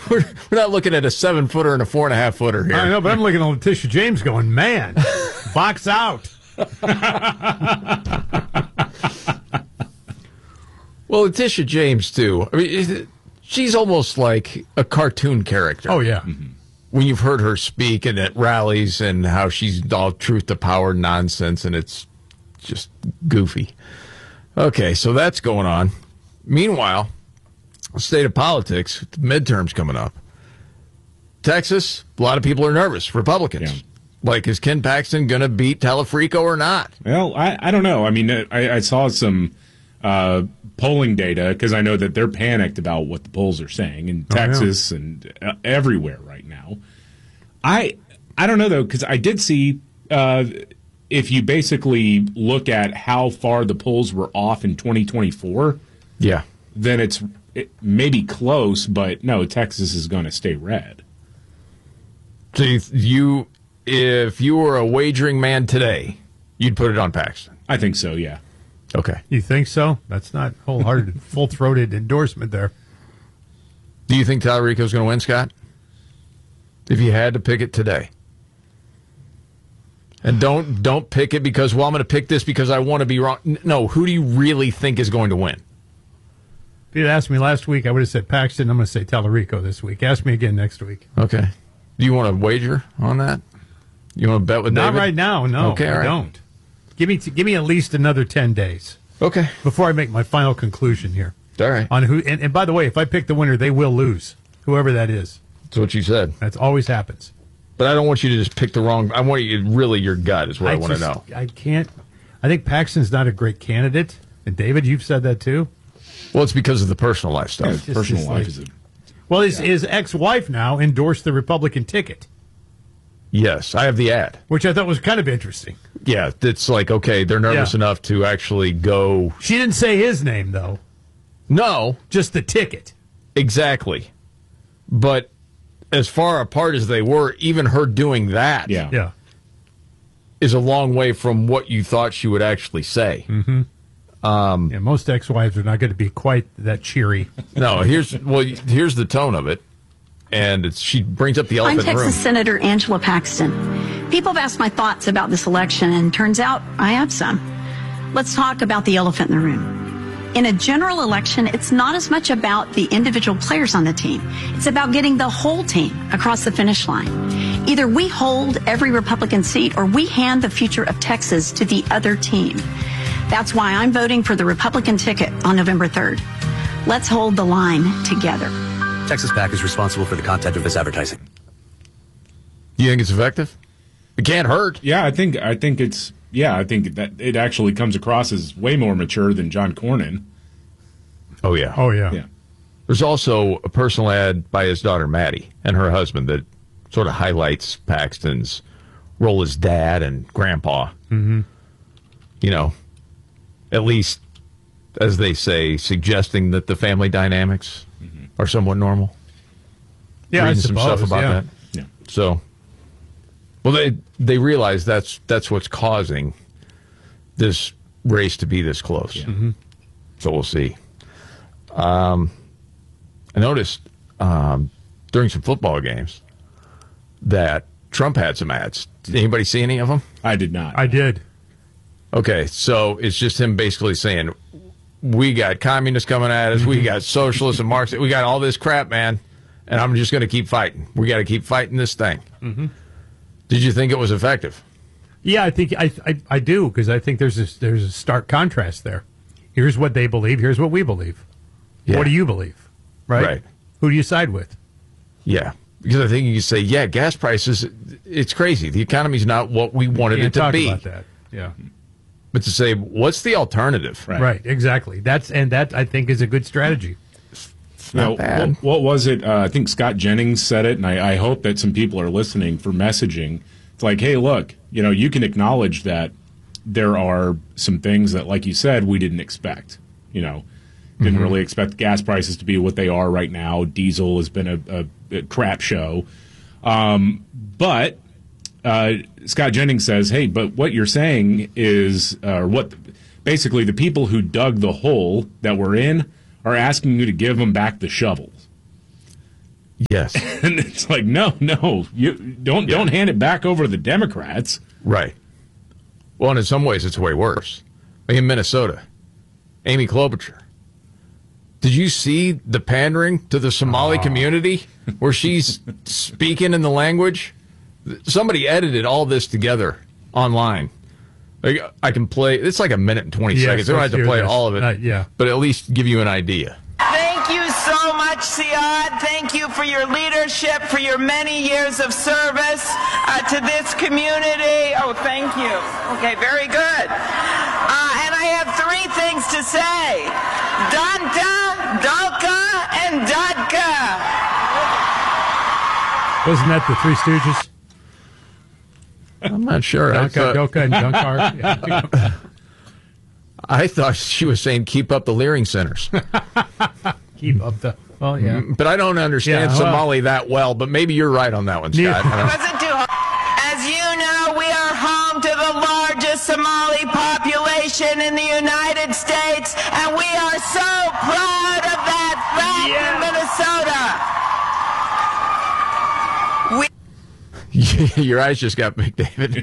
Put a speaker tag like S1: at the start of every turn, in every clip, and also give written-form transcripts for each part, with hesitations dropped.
S1: we're not looking at a 7-footer and a 4.5-footer here.
S2: I know, but I'm looking at Letitia James going, man, box out.
S1: Well, Letitia James, too. I mean, she's almost like a cartoon character.
S2: Oh, yeah.
S3: Mm-hmm.
S1: When you've heard her speak and at rallies and how she's all truth to power nonsense, and it's just goofy. Okay, so that's going on. Meanwhile, state of politics, midterms coming up. Texas, a lot of people are nervous. Republicans.
S3: Yeah.
S1: Like, is Ken Paxton going to beat Telefrico or not?
S3: Well, I don't know. I mean, I saw some polling data because I know that they're panicked about what the polls are saying in Texas and everywhere right now. I don't know, though, because I did see if you basically look at how far the polls were off in 2024,
S1: yeah,
S3: then it may be close, but no, Texas is going to stay red.
S1: So if you were a wagering man today, you'd put it on Paxton.
S3: I think so, yeah.
S1: Okay.
S2: You think so? That's not wholehearted, full-throated endorsement there.
S1: Do you think Telefrico's going to win, Scott? If you had to pick it today. And don't pick it because, well, I'm going to pick this because I want to be wrong. No, who do you really think is going to win?
S2: If you'd asked me last week, I would have said Paxton. I'm going to say Telefrico this week. Ask me again next week.
S1: Okay. Do you want to wager on that? You want to bet with
S2: Not
S1: David?
S2: right now, no.
S1: Okay, all right.
S2: I don't. Give me at least another 10 days.
S1: Okay.
S2: Before I make my final conclusion here.
S1: All right.
S2: On who and by the way, if I pick the winner, they will lose. Whoever that is.
S1: That's what you said.
S2: That's always happens.
S1: But I don't want you to just pick the wrong. I want you really your gut is what I want to know.
S2: I can't. I think Paxton's not a great candidate. And David, you've said that too.
S1: Well, it's because of the personal life stuff.
S3: Yeah, personal life is
S2: Well, his ex-wife now endorsed the Republican ticket.
S1: Yes, I have the ad.
S2: Which I thought was kind of interesting.
S1: Yeah, it's like, okay, they're nervous enough to actually go.
S2: She didn't say his name, though.
S1: No.
S2: Just the ticket.
S1: Exactly. But as far apart as they were, even her doing that is a long way from what you thought she would actually say.
S2: Mm-hmm. Most ex-wives are not going to be quite that cheery.
S1: No, here's the tone of it. And she brings up the elephant in the room.
S4: I'm Texas Senator Angela Paxton. People have asked my thoughts about this election, and turns out I have some. Let's talk about the elephant in the room. In a general election, it's not as much about the individual players on the team. It's about getting the whole team across the finish line. Either we hold every Republican seat or we hand the future of Texas to the other team. That's why I'm voting for the Republican ticket on November 3rd. Let's hold the line together.
S5: Texas PAC is responsible for the content of this advertising.
S1: You think it's effective? It can't hurt.
S3: Yeah, I think it's. Yeah, I think that it actually comes across as way more mature than John Cornyn.
S1: Oh yeah.
S2: Oh yeah.
S3: Yeah.
S1: There's also a personal ad by his daughter Maddie and her husband that sort of highlights Paxton's role as dad and grandpa.
S2: Mm-hmm.
S1: You know, at least as they say, suggesting that the family dynamics are somewhat normal.
S2: Yeah,
S1: reading
S2: I suppose,
S1: some stuff about that.
S3: Yeah.
S1: So, well, they realize that's what's causing this race to be this close.
S3: Yeah.
S2: Mm-hmm.
S1: So we'll see. I noticed during some football games that Trump had some ads. Did anybody see any of them?
S3: I did not.
S2: I did.
S1: Okay, so it's just him basically saying, we got communists coming at us, we got socialists and Marxists, we got all this crap, man, and I'm just going to keep fighting. We got to keep fighting this thing.
S2: Mm-hmm.
S1: Did you think it was effective?
S2: Yeah, I think I do, because I think there's a stark contrast there. Here's what they believe, here's what we believe.
S1: Yeah.
S2: What do you believe? Right? Who do you side with?
S1: Yeah, because I think you can say, yeah, gas prices, it's crazy. The economy's not what we wanted it to
S2: talk
S1: be.
S2: About that. Yeah.
S1: But to say, what's the alternative?
S2: Right, exactly. That I think is a good strategy.
S3: Now, what was it? I think Scott Jennings said it, and I hope that some people are listening for messaging. It's like, hey, look, you can acknowledge that there are some things that, like you said, we didn't expect. Didn't really expect gas prices to be what they are right now. Diesel has been a crap show. But Scott Jennings says, hey, but what you're saying is, basically the people who dug the hole that we're in are asking you to give them back the shovels.
S1: Yes.
S3: And it's like, no, you don't hand it back over to the Democrats.
S1: Right. Well, and in some ways, it's way worse. Like in Minnesota, Amy Klobuchar. Did you see the pandering to the Somali community where she's speaking in the language? Somebody edited all this together online. Like, I can play. It's like a minute and 20 seconds. I don't have to play all of it, but at least give you an idea.
S6: Thank you so much, Siad. Thank you for your leadership, for your many years of service to this community. Oh, thank you. Okay, very good. And I have three things to say. Danta, Dalka, and Dudka.
S2: Wasn't that the Three Stooges?
S1: I'm not sure.
S2: Donka, Doka, and Dunkar.
S1: I thought she was saying keep up the Leering centers.
S2: Keep up the... Oh, yeah.
S1: But I don't understand Somali that well, but maybe you're right on that one, Scott.
S6: Wasn't too hard. As you know, we are home to the largest Somali population in the United States, and we are so proud of that fact in Minnesota.
S1: Your eyes just got big, David.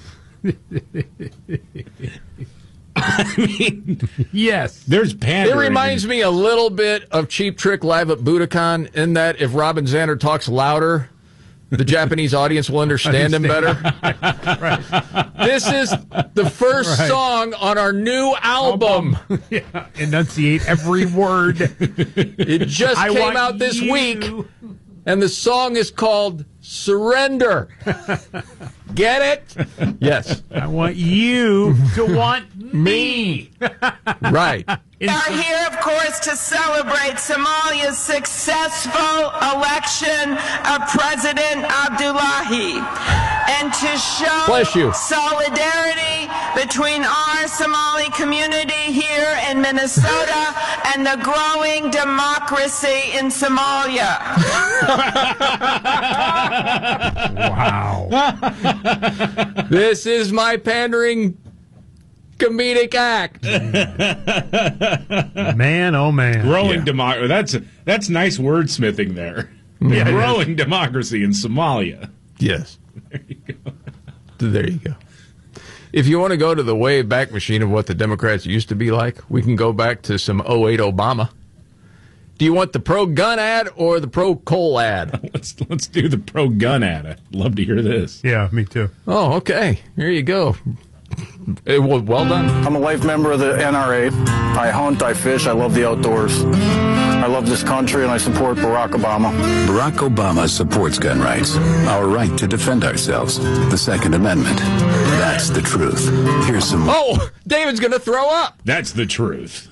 S3: I mean,
S2: yes.
S3: There's pandering.
S1: It reminds me a little bit of Cheap Trick live at Budokan in that if Robin Zander talks louder, the Japanese audience will understand him better.
S2: Right.
S1: This is the first song on our new album.
S2: Yeah. Enunciate every word.
S1: It just came out this week, and the song is called Surrender. Get it? Yes.
S2: I want you to want me.
S1: Right.
S6: We are here, of course, to celebrate Somalia's successful election of President Abdullahi and to show solidarity between our Somali community here in Minnesota and the growing democracy in Somalia.
S2: Wow.
S1: This is my pandering comedic act.
S2: Man, oh man.
S3: Growing democracy. That's nice wordsmithing there.
S2: Yeah,
S3: growing democracy in Somalia.
S1: Yes. There you go. If you want to go to the way back machine of what the Democrats used to be like, we can go back to some 08 Obama. Do you want the pro-gun ad or the pro-coal ad?
S3: Let's do the pro-gun ad. I'd love to hear this.
S2: Yeah, me too.
S1: Oh, okay. Here you go. Well done.
S7: I'm a life member of the NRA. I hunt, I fish, I love the outdoors. I love this country and I support Barack Obama.
S8: Barack Obama supports gun rights, our right to defend ourselves, the Second Amendment. That's the truth. Here's some...
S1: Oh, David's going to throw up.
S3: That's the truth.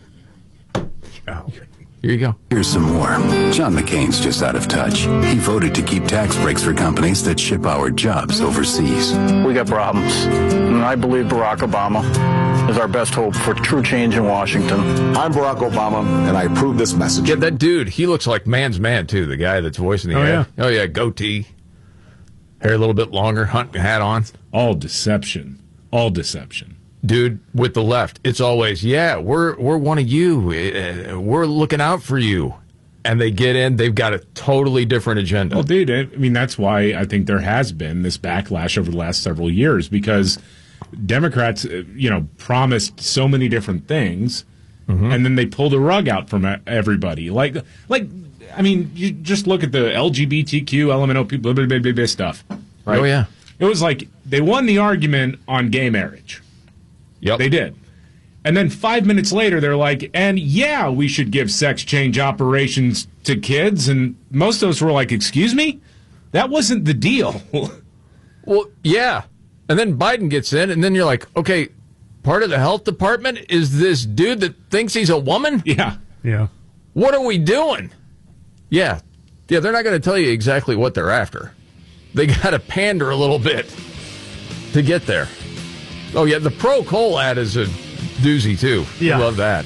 S1: Oh. Here you go.
S8: Here's some more. John McCain's just out of touch. He voted to keep tax breaks for companies that ship our jobs overseas.
S7: We got problems, and I believe Barack Obama is our best hope for true change in Washington.
S9: I'm Barack Obama, and I approve this message.
S1: Yeah, that dude, he looks like man's man, too, the guy that's voicing the ad.
S2: Yeah.
S1: Oh, yeah, goatee. Hair a little bit longer, hunting hat on.
S3: All deception. All deception.
S1: Dude, with the left, it's always, we're one of you. We're looking out for you. And they get in, they've got a totally different agenda.
S3: Well, dude, I mean, that's why I think there has been this backlash over the last several years, because Democrats, promised so many different things, and then they pulled the rug out from everybody. Like, I mean, you just look at the LGBTQ, LMNOP, blah, blah, blah, blah, blah stuff. Right?
S1: Oh, yeah.
S3: It was like they won the argument on gay marriage.
S1: Yep.
S3: They did. And then 5 minutes later, they're like, and we should give sex change operations to kids. And most of us were like, excuse me? That wasn't the deal.
S1: Well, yeah. And then Biden gets in, and then you're like, okay, part of the health department is this dude that thinks he's a woman?
S3: Yeah.
S2: Yeah.
S1: What are we doing? Yeah. Yeah, they're not going to tell you exactly what they're after. They got to pander a little bit to get there. Oh, yeah, the pro-coal ad is a doozy, too.
S2: Yeah.
S1: I love that.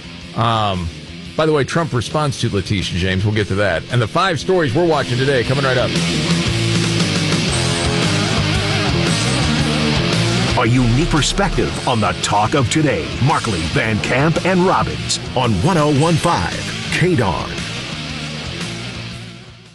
S1: By the way, Trump responds to Letitia James. We'll get to that. And the 5 stories we're watching today coming right up.
S10: A unique perspective on the talk of today. Markley, Van Camp, and Robbins on 101.5 KDAWN.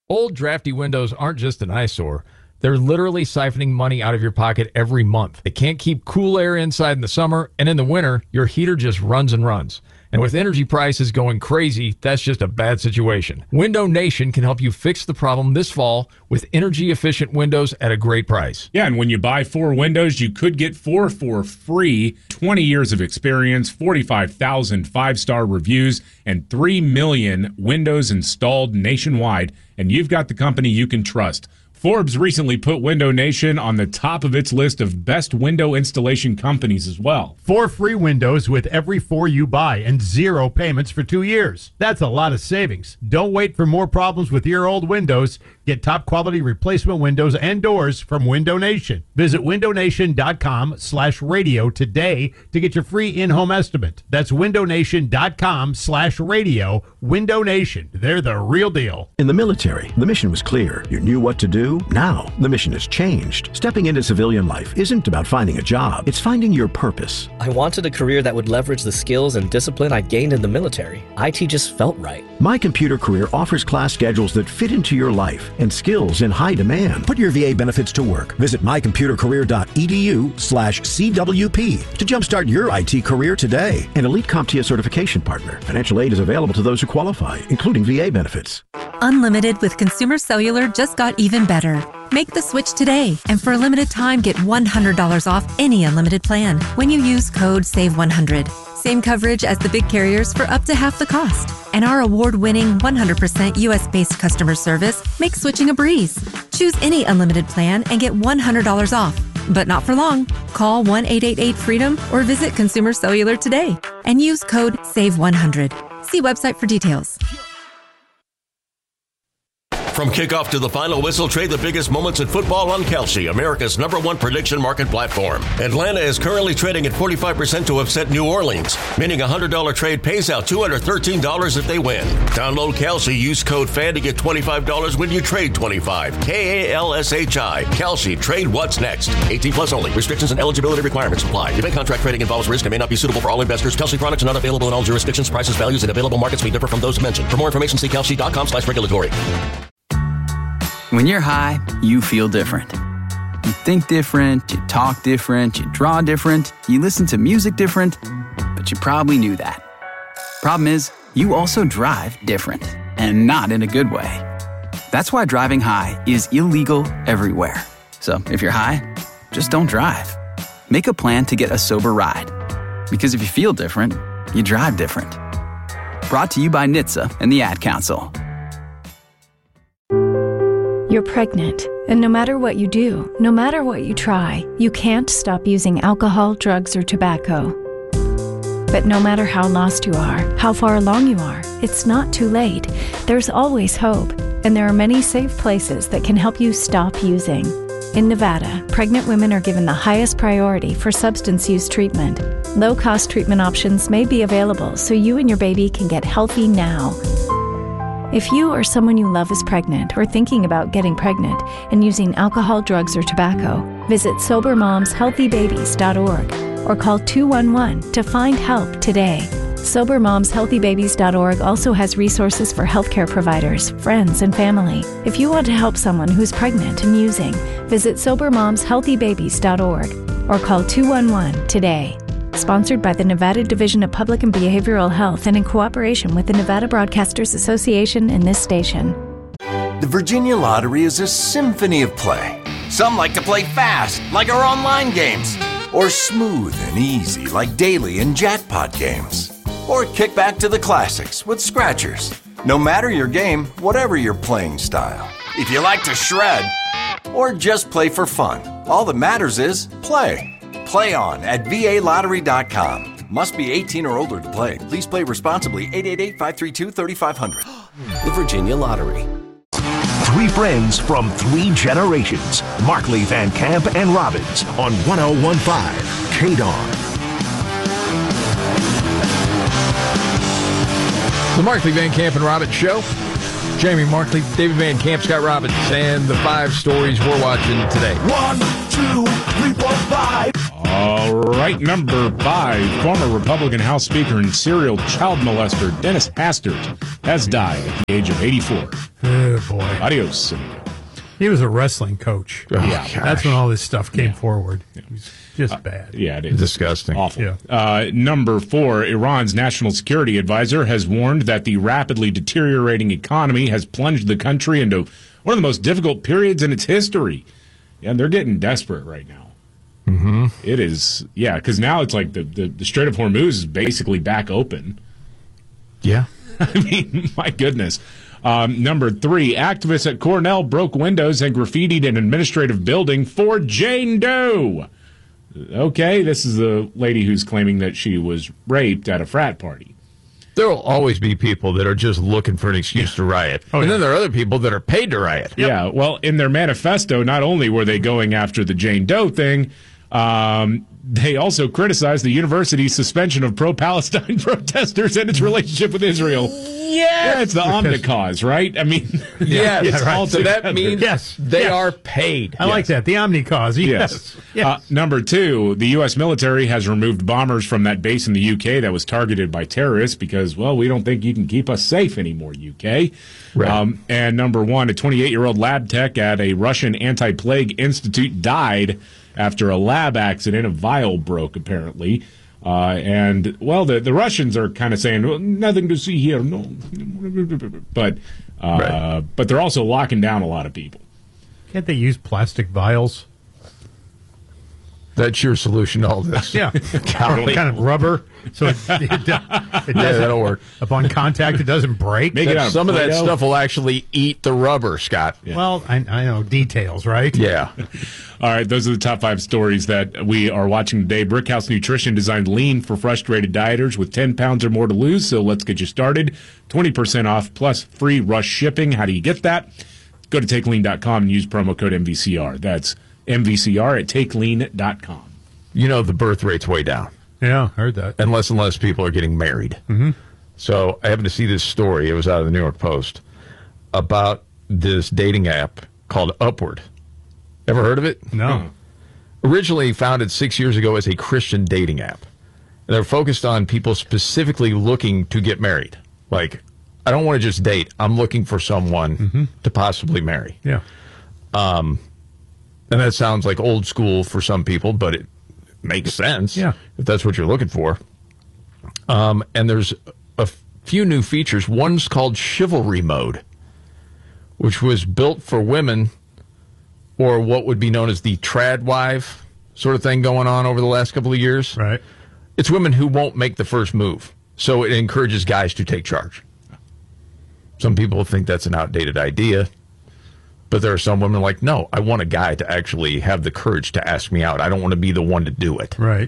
S1: Old drafty windows aren't just an eyesore. They're literally siphoning money out of your pocket every month. They can't keep cool air inside in the summer, and in the winter, your heater just runs and runs. And with energy prices going crazy, that's just a bad situation. Window Nation can help you fix the problem this fall with energy-efficient windows at a great price.
S3: Yeah, and when you buy 4 windows, you could get 4 for free. 20 years of experience, 45,000 5-star reviews, and 3 million windows installed nationwide. And you've got the company you can trust. Forbes recently put Window Nation on the top of its list of best window installation companies as well.
S2: 4 free windows with every 4 you buy and 0 payments for 2 years. That's a lot of savings. Don't wait for more problems with your old windows. Get top quality replacement windows and doors from Window Nation. Visit windownation.com/radio today to get your free in-home estimate. That's windownation.com/radio. Window Nation. They're the real deal.
S10: In the military, the mission was clear. You knew what to do. Now, the mission has changed. Stepping into civilian life isn't about finding a job. It's finding your purpose.
S5: I wanted a career that would leverage the skills and discipline I gained in the military. IT just felt right.
S10: My Computer Career offers class schedules that fit into your life and skills in high demand. Put your VA benefits to work. Visit mycomputercareer.edu/CWP to jumpstart your IT career today. An elite CompTIA certification partner. Financial aid is available to those who qualify, including VA benefits.
S11: Unlimited with Consumer Cellular just got even better. Make the switch today, and for a limited time, get $100 off any unlimited plan when you use code SAVE100. Same coverage as the big carriers for up to half the cost. And our award-winning 100% U.S.-based customer service makes switching a breeze. Choose any unlimited plan and get $100 off. But not for long. Call 1-888-FREEDOM or visit Consumer Cellular today and use code SAVE100. See website for details.
S12: From kickoff to the final whistle, trade the biggest moments in football on Kalshi, America's #1 prediction market platform. Atlanta is currently trading at 45% to upset New Orleans, meaning a $100 trade pays out $213 if they win. Download Kalshi, use code FAN to get $25 when you trade $25. KALSHI. Kalshi, trade what's next. 18 plus only. Restrictions and eligibility requirements apply. Event contract trading involves risk and may not be suitable for all investors. Kalshi products are not available in all jurisdictions. Prices, values, and available markets may differ from those mentioned. For more information, see kalshi.com/regulatory.
S13: When you're high, you feel different. You think different, you talk different, you draw different, you listen to music different, but you probably knew that. Problem is, you also drive different, and not in a good way. That's why driving high is illegal everywhere. So if you're high, just don't drive. Make a plan to get a sober ride. Because if you feel different, you drive different. Brought to you by NHTSA and the Ad Council.
S14: You're pregnant, and no matter what you do, no matter what you try, you can't stop using alcohol, drugs, or tobacco. But no matter how lost you are, how far along you are, it's not too late. There's always hope, and there are many safe places that can help you stop using. In Nevada, pregnant women are given the highest priority for substance use treatment. Low-cost treatment options may be available so you and your baby can get healthy now. If you or someone you love is pregnant or thinking about getting pregnant and using alcohol, drugs, or tobacco, visit SoberMomsHealthyBabies.org or call 211 to find help today. SoberMomsHealthyBabies.org also has resources for healthcare providers, friends, and family. If you want to help someone who's pregnant and using, visit SoberMomsHealthyBabies.org or call 211 today. Sponsored by the Nevada Division of Public and Behavioral Health and in cooperation with the Nevada Broadcasters Association and this station.
S15: The Virginia Lottery is a symphony of play. Some like to play fast, like our online games, or smooth and easy, like daily and jackpot games, or kick back to the classics with scratchers. No matter your game, whatever your playing style. If you like to shred, or just play for fun, all that matters is play. Play on at VALottery.com. Must be 18 or older to play. Please play responsibly. 888-532-3500.
S12: The Virginia Lottery.
S10: 3 friends from 3 generations. Markley, Van Camp, and Robbins on 101.5 KDAWN.
S1: The Markley, Van Camp, and Robbins Show. Jamie Markley, David Van Camp, Scott Robbins, and the 5 stories we're watching today.
S10: 1, 2, 3, 4, 5.
S3: All right, number 5, former Republican House Speaker and serial child molester Dennis Hastert has died at the age of 84.
S2: Oh, boy.
S3: Adios, amigo.
S2: He was a wrestling coach.
S1: Oh,
S2: yeah, that's when all this stuff came forward. It was just bad.
S3: Yeah, it is.
S1: Disgusting.
S3: Awful. Yeah. Number 4, Iran's national security advisor has warned that the rapidly deteriorating economy has plunged the country into one of the most difficult periods in its history. Yeah, and they're getting desperate right now.
S1: Mm-hmm.
S3: It is, yeah, because now it's like the Strait of Hormuz is basically back open.
S1: Yeah.
S3: I mean, my goodness. Number 3, activists at Cornell broke windows and graffitied an administrative building for Jane Doe. Okay, this is the lady who's claiming that she was raped at a frat party.
S1: There will always be people that are just looking for an excuse to riot. And then there are other people that are paid to riot.
S3: Yeah, well, in their manifesto, not only were they going after the Jane Doe thing, they also criticized the university's suspension of pro-Palestine protesters and its relationship with Israel. Yeah, it's the Omnicause, right? I mean,
S1: yes.
S3: All
S1: so that means they are paid.
S2: I like that. The Omnicause. Yes.
S3: Number 2, the U.S. military has removed bombers from that base in the UK that was targeted by terrorists because, well, we don't think you can keep us safe anymore, UK.
S1: Right.
S3: And number 1, a 28-year-old lab tech at a Russian anti-plague institute died after a lab accident. A vial broke, apparently. And, well, the Russians are kind of saying, well, nothing to see here, no. But they're also locking down a lot of people.
S2: Can't they use plastic vials?
S1: That's your solution to all this.
S2: Yeah. Kind of rubber. So it
S1: that'll work.
S2: Upon contact, it doesn't break.
S1: Some of that stuff will actually eat the rubber, Scott.
S2: Yeah. Well, I know details, right?
S1: Yeah.
S3: All right, those are the top 5 stories that we are watching today. Brickhouse Nutrition designed Lean for frustrated dieters with 10 pounds or more to lose, so let's get you started. 20% off plus free rush shipping. How do you get that? Go to TakeLean.com and use promo code MVCR. That's MVCR at TakeLean.com.
S1: You know the birth rate's way down.
S2: Yeah, heard that.
S1: And less people are getting married.
S2: Mm-hmm.
S1: So I happened to see this story. It was out of the New York Post about this dating app called Upward. Ever heard of it?
S2: No.
S1: Originally founded 6 years ago as a Christian dating app. And they're focused on people specifically looking to get married. Like, I don't want to just date. I'm looking for someone to possibly marry.
S2: Yeah.
S1: And that sounds like old school for some people, but it makes sense if that's what you're looking for. And there's a few new features. One's called Chivalry Mode, which was built for women, or what would be known as the trad wife sort of thing going on over the last couple of years.
S2: Right.
S1: It's women who won't make the first move. So it encourages guys to take charge. Some people think that's an outdated idea. But there are some women like, no, I want a guy to actually have the courage to ask me out. I don't want to be the one to do it.
S2: Right.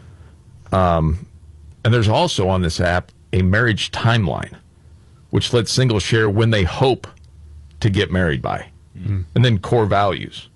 S1: And there's also on this app a marriage timeline, which lets singles share when they hope to get married by. And then core values.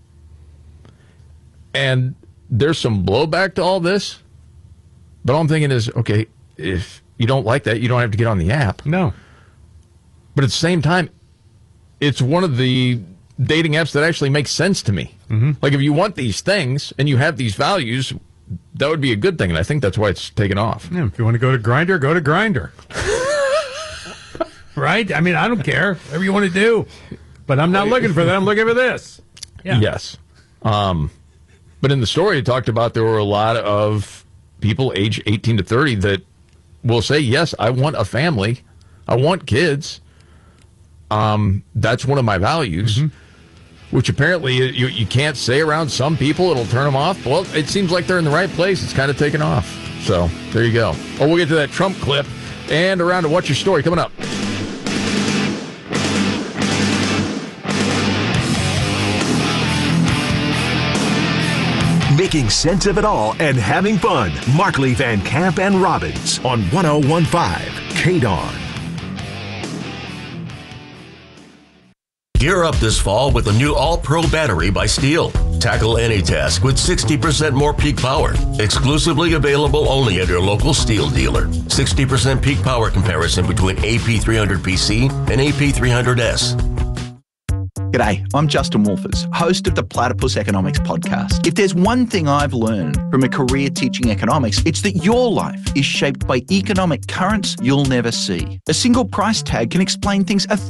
S1: And there's some blowback to all this. But all I'm thinking is, okay, if you don't like that, you don't have to get on the app.
S2: No.
S1: But at the same time, it's one of the dating apps that actually makes sense to me. Like, if you want these things and you have these values, that would be a good thing. And I think that's why it's taken off.
S2: Yeah, if you want to go to Grindr, go to Grindr. Right? I mean, I don't care. Whatever you want to do. But I'm not looking for that. I'm looking for this. Yeah.
S1: Yes. But in the story, it talked about there were a lot of people age 18 to 30 that will say, yes, I want a family. I want kids. That's one of my values, which apparently you can't say around some people. It'll turn them off. Well, it seems like they're in the right place. It's kind of taken off. So there you go. Oh, we'll get to that Trump clip and around to What's Your Story coming up.
S16: Making sense of it all and having fun. Markley, Van Camp, and Robbins on 101.5 KDAWN.
S12: Gear up this fall with the new All-Pro battery by Steel. Tackle any task with 60% more peak power. Exclusively available only at your local Steel dealer. 60% peak power comparison between AP300PC and AP300S.
S17: G'day, I'm Justin Wolfers, host of the Platypus Economics podcast. If there's one thing I've learned from a career teaching economics, it's that your life is shaped by economic currents you'll never see. A single price tag can explain things